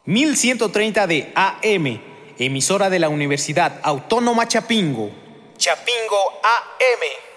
1130 de AM, emisora de la Universidad Autónoma Chapingo. Chapingo AM.